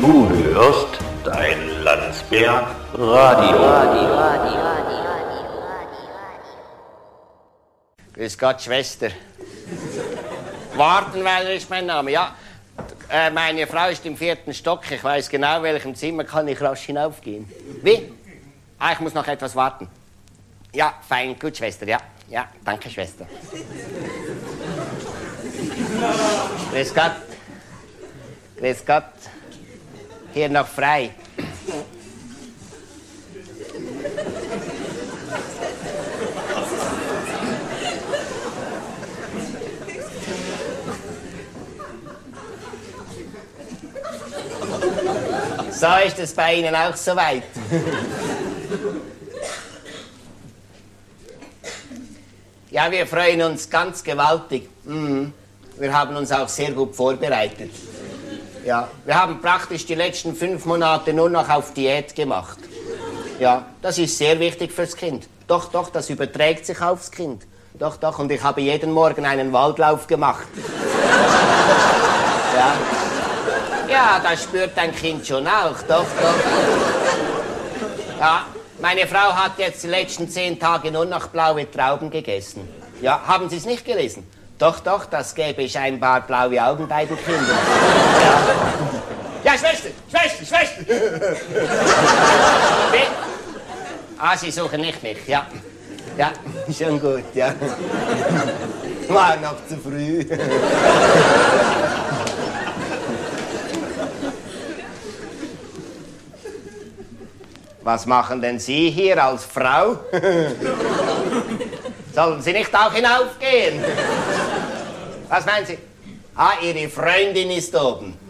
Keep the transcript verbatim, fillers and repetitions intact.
Du hörst dein Landsberg Radio. Grüß Gott, Schwester. Wartenweiler ist mein Name, ja. Äh, meine Frau ist im vierten Stock. Ich weiß genau, welchem Zimmer kann ich rasch hinaufgehen. Wie? Ah, ich muss noch etwas warten. Ja, fein, gut, Schwester, ja. Ja, danke, Schwester. Grüß Gott. Grüß Gott. Hier noch frei. So ist es bei Ihnen auch soweit. Ja, wir freuen uns ganz gewaltig. Mhm. Wir haben uns auch sehr gut vorbereitet. Ja, wir haben praktisch die letzten fünf Monate nur noch auf Diät gemacht. Ja, das ist sehr wichtig fürs Kind. Doch, doch, das überträgt sich aufs Kind. Doch, doch, und ich habe jeden Morgen einen Waldlauf gemacht. Ja. Ja, das spürt ein Kind schon auch, doch, doch. Ja, meine Frau hat jetzt die letzten zehn Tage nur noch blaue Trauben gegessen. Ja, haben Sie es nicht gelesen? Doch, doch, das gäbe scheinbar blaue Augen bei den Kindern. Ja, ja, Schwester, Schwester, Schwester! Wie? Ah, Sie suchen nicht mich, ja. Ja, schon gut, ja. War noch zu früh. Was machen denn Sie hier als Frau? Sollen Sie nicht auch hinaufgehen? Was meinen Sie? Ah, Ihre Freundin ist oben.